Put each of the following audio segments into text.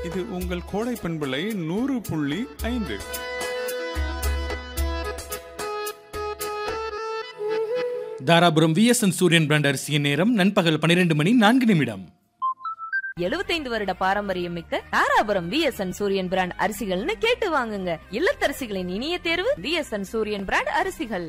இது உங்கள் கோடை பண்பலை 100.5. தாராபுரம் விஎஸ்என் சூரியன் பிராண்ட் அரிசியின் நேரம் நண்பகல் 12:04. 75 வருட பாரம்பரியம் மிக்க தாராபுரம் விஎஸ்என் சூரியன் பிராண்ட் அரிசிகள்னு கேட்டு வாங்குங்க. இல்லத்தரசிகளின் இனிய தேர்வு விஎஸ்என் சூரியன் பிராண்ட் அரிசிகள்.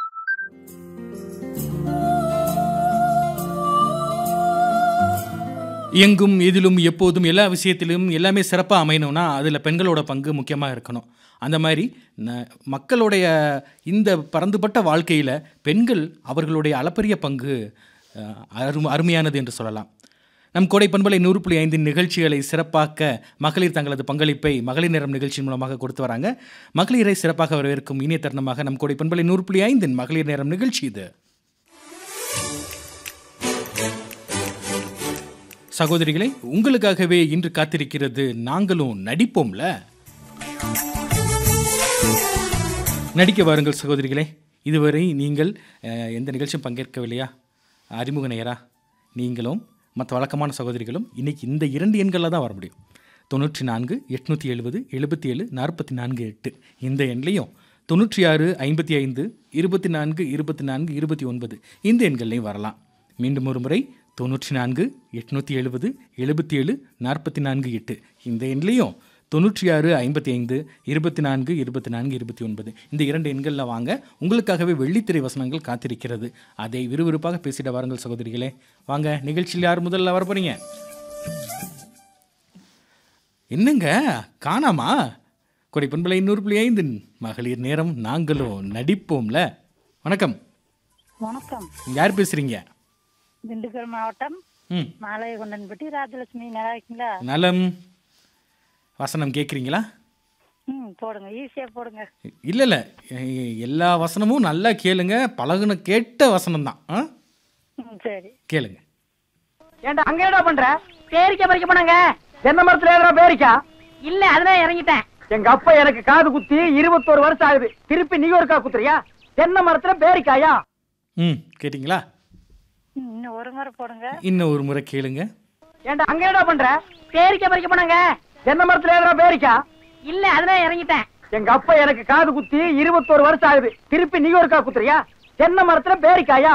எங்கும் எதிலும் எப்போதும் எல்லா விஷயத்திலும் எல்லாமே சிறப்பாக அமையணும்னா அதில் பெண்களோட பங்கு முக்கியமாக இருக்கணும். அந்த மாதிரி மக்களுடைய இந்த பரந்துபட்ட வாழ்க்கையில் பெண்கள் அவர்களுடைய அளப்பரிய பங்கு அருமையானது என்று சொல்லலாம். நம் கோடை பண்பலை 100.5 நிகழ்ச்சிகளை சிறப்பாக்க மகளிர் தங்களது பங்களிப்பை மகளிர் நேரம் நிகழ்ச்சியின் மூலமாக கொடுத்து வராங்க. மகளிரை சிறப்பாக வரவேற்கும் இனிய தருணமாக நம் கோடை பண்பலை 100.5 மகளிர் நேரம் நிகழ்ச்சி இது. சகோதரிகளை, உங்களுக்காகவே இன்று காத்திருக்கிறது நாங்களும் நடிப்போம்ல. நடிக்க வாருங்கள் சகோதரிகளே. இதுவரை நீங்கள் எந்த நிகழ்ச்சியும் பங்கேற்கவில்லையா? அறிமுக நேயரா நீங்களும் மற்ற வழக்கமான சகோதரிகளும் இன்றைக்கி இந்த 2 எண்களில் தான் வர முடியும். 94 870 77 44 8 இந்த எண்லையும் 96 55 24 24 29 இந்த எண்கள்லையும் வரலாம். மீண்டும் ஒரு முறை 94 870 77 44 8 இந்த எண்லையும் 96 55 24 24 29 இந்த 2 எண்களில் வாங்க. உங்களுக்காகவே வெள்ளித்திரை வசனங்கள் காத்திருக்கிறது. அதை விறுவிறுப்பாக பேசிட வாருங்கள் சகோதரிகளே. வாங்க, நிகழ்ச்சியில் யார் முதல்ல வர போறீங்க? என்னங்க காணாமா? கோடை பண்பலை 100.5 மகளிர் நேரம் நாங்களும் நடிப்போம்ல. வணக்கம். வணக்கம். யார் பேசுறீங்க? திண்டுக்கல் மாவட்டம் மாலையகுண்டன்பட்டி ராஜலட்சுமி. நல்லா இருக்கீங்களா? நலம். வசனம் கேட்குறீங்களா? போடுங்க, ஈஸியாக போடுங்க. இல்லை எல்லா வசனமும் நல்லா கேளுங்க. பழகுன கேட்ட வசனம் தான். சரி கேளுங்க. ஏண்டா அங்க என்னடா பண்ற? பேரிக்கா பறிக்க போனாங்க. தென்னை மரத்துல ஏறா பேரிக்கா? இல்ல, அதனால இறங்கிட்டேன். எங்க அப்பா எனக்கு காது குத்தி 21 வருஷம் ஆகுது. திருப்பி நீ ஒரு கா குத்துறியா? தென்னை மரத்துல பேரிக்காயா? கேட்டீங்களா? இன்னும் ஒரு முறை போடுங்க. இன்னும் ஒரு முறை கேளுங்க. ஏண்டா அங்க என்னடா பண்ற? பேரிக்கா பறிக்க போனாங்க. தென்னை மரத்துல ஏறா பேரிக்கா? இல்ல, அதனால இறங்கிட்டேன். எங்க அப்பா எனக்கு காது குத்தி 21 வருஷம் ஆகுது. திருப்பி நீ ஒரு கா குத்துறியா? தென்னை மரத்துல பேரிக்காயா?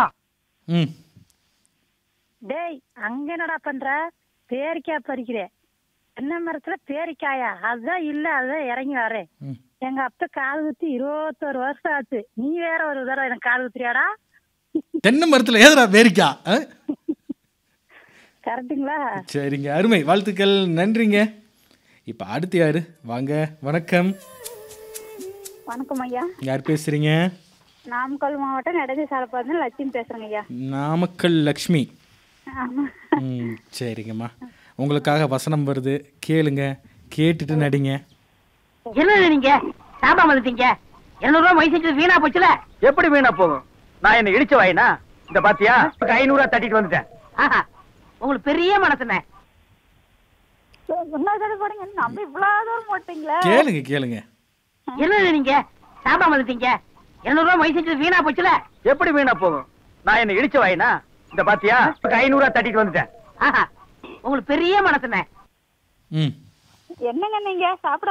டேய், அங்க என்னடா பண்ற? பேரிக்காய் பறிக்கிறேன். தென்னை மரத்துல பேரிக்காயா? அதுதான் இல்ல, அதுதான் இறங்கி வரேன். எங்க அப்பா காது குத்தி 21 வருஷம் ஆச்சு. நீ வேற ஒரு தடவை எனக்கு காது குத்துறியாடா? தென்னை மரத்துல ஏதா பேரிக்கா? கரெக்டுங்களா? சரிங்க, அருமை, வாழ்த்துக்கள், நன்றிங்க. இப்போ அடுத்து யாரு? வாங்க. வணக்கம். வணக்கம் ஐயா. யார் பேசுறீங்க? நாமக்கல் மாவட்டம் நெடுஞ்சி சாலப்பாடு லட்சுமி பேசுறேங்க ஐயா. நாமக்கல் லக்ஷ்மி. சரிங்கம்மா, உங்களுக்காக வசனம் வருது, கேளுங்க. கேட்டுட்டு நடிங்க. என்ன நீங்க சாப்பிட வந்துட்டீங்க? 200 ரூபாய் மைசேஜ் வீணா போச்சுல. எப்படி வீணா போகும்? நான் என்ன இடிச்ச வாயினா? இந்த பாத்தியா 500 தட்டிட்டு வந்துட்டேன். உங்களுக்கு பெரிய மனசுனே. கேளுங்க கேளுங்க. என்ன நீங்க சாப்பிட வந்துட்டீங்க? 200 ரூபாய் மைசேஜ் வீணா போச்சுல. எப்படி வீணா போகும்? நான் என்ன இடிச்ச வாயினா? இந்த பாத்தியா 500 தட்டிட்டு வந்துட்டேன். உங்களுக்கு பெரிய மனசுனே. என்னங்க நீங்க சாப்பிட